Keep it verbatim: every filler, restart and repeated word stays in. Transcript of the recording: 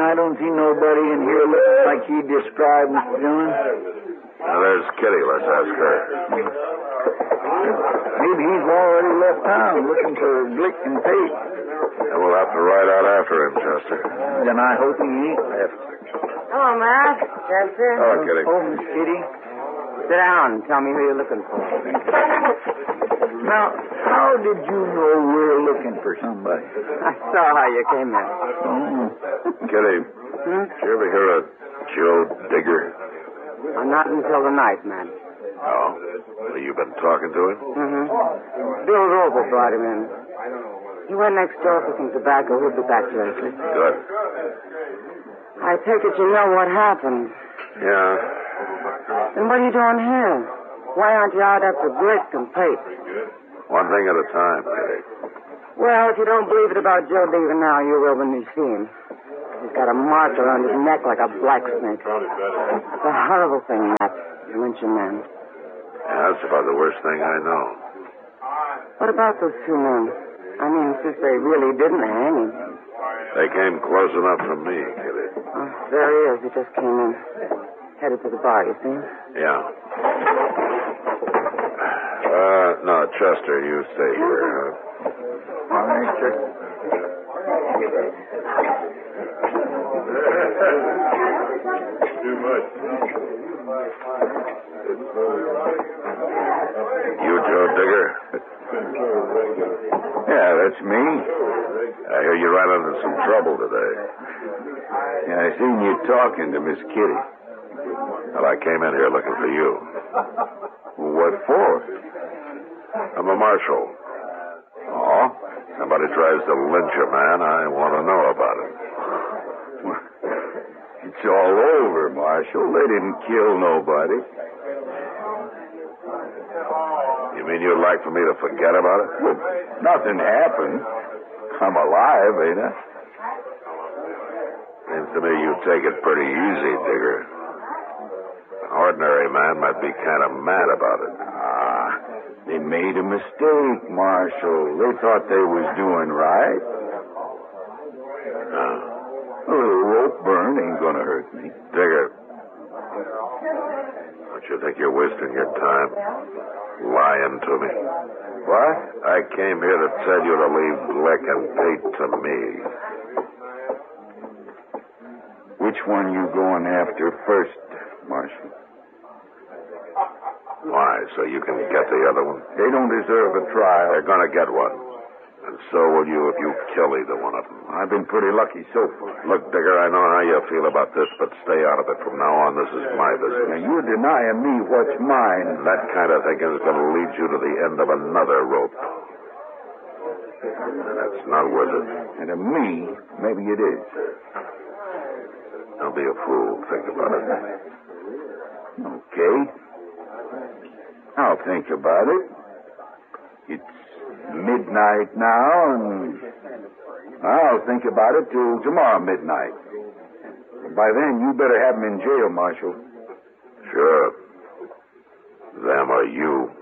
I don't see nobody in here looking like he described, Mister Dillon. Now, there's Kitty. Let's ask her. Maybe he's already left town looking for Glick and Tate. And we'll have to ride out after him, Chester. Then I hope he ain't left. Hello, Matt. Chester. Hello, Kitty. Oh, Miss Kitty. Sit down and tell me who you're looking for. Now, how did you know we're looking for somebody? I saw how you came in. Oh. Kitty, Hmm? did you ever hear of Joe Digger? Uh, not until the night, man. Oh? Well, you been talking to him? Mm-hmm. Bill Roper brought him in. He went next door for some tobacco. He'll be back shortly. Good. I take it you know what happened. Yeah. Then what are you doing here? Why aren't you out after Glick and Tate? One thing at a time, Kitty. Well, if you don't believe it about Joe Digger now, you will when you see him. He's got a mark around his neck like a black snake. It's a horrible thing, Matt. You lynch a man. Yeah, that's about the worst thing I know. What about those two men? I mean, since they really didn't hang him. They came close enough for me, Kitty. Oh, there he is. He just came in. Headed to the bar, you see? Yeah. Uh, no, Chester, you stay here, huh? All right, sir. Too much. You Joe Digger? Yeah, that's me. I hear you ran into some trouble today. Yeah, I seen you talking to Miss Kitty. Well, I came in here looking for you. What for? I'm a marshal. Oh? Somebody tries to lynch a man, I want to know about it. It's all over, Marshal. They didn't kill nobody. You mean you'd like for me to forget about it? Well, nothing happened. I'm alive, ain't I? Seems to me you take it pretty easy, Digger. An ordinary man might be kind of mad about it. Ah, they made a mistake, Marshal. They thought they was doing right. Uh, A little rope burn ain't gonna hurt me. Digger, don't you think you're wasting your time lying to me? What? I came here to tell you to leave Glick and Tate to me. Which one you going after first, Marshal? Why, so you can get the other one? They don't deserve a trial. They're going to get one. And so will you if you kill either one of them. I've been pretty lucky so far. Look, Digger, I know how you feel about this, but stay out of it. From now on, this is my business. Now, you're denying me what's mine. That kind of thinking is going to lead you to the end of another rope. And it's not worth it. And to me, maybe it is. Don't be a fool. Think about it. Okay. I'll think about it. It's midnight now, and I'll think about it till tomorrow midnight. By then, you better have him in jail, Marshal. Sure. Them or you.